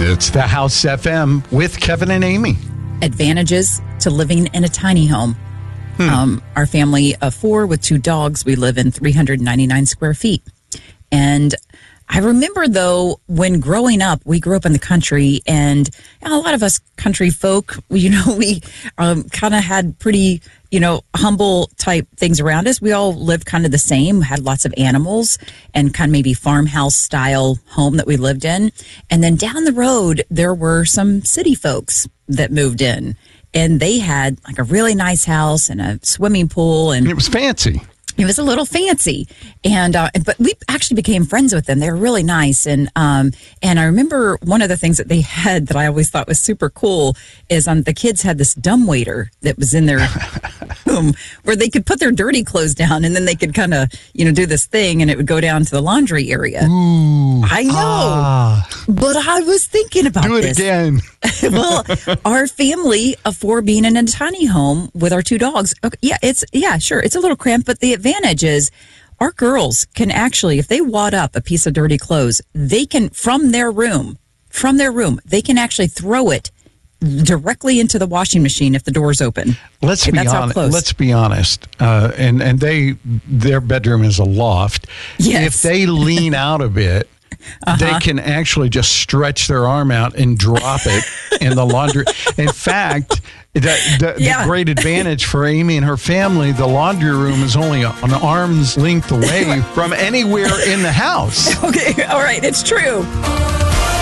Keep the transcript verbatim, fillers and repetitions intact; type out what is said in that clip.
It's the House F M with Kevin and Amy. Advantages to living in a tiny home. Hmm. Um, our family of four with two dogs, we live in three hundred ninety-nine square feet. And I remember, though, when growing up, we grew up in the country, and a lot of us country folk, you know, we um, kind of had pretty, you know, humble type things around us. We all lived kind of the same, had lots of animals, and kind of maybe farmhouse style home that we lived in. And then down the road, there were some city folks that moved in, and they had like a really nice house and a swimming pool, and it was fancy. It was a little fancy, and uh, but we actually became friends with them. They were really nice, and um, and I remember one of the things that they had that I always thought was super cool is um, the kids had this dumbwaiter that was in their room where they could put their dirty clothes down, and then they could kind of you know do this thing, and it would go down to the laundry area. Ooh, I know, ah, but I was thinking about do it this. again. Well, our family of four being in a tiny home with our two dogs. Okay, yeah, it's yeah, sure, it's a little cramped, but the advantage is our girls can actually, if they wad up a piece of dirty clothes, they can from their room, from their room, they can actually throw it directly into the washing machine if the door's open. Let's okay, be that's honest. How close. Let's be honest. Uh, and and they their bedroom is a loft. Yes. If they lean out a bit. Uh-huh. They can actually just stretch their arm out and drop it in the laundry. In fact, the, the, yeah. the great advantage for Amy and her family, the laundry room is only an arm's length away from anywhere in the house. Okay, all right, it's true.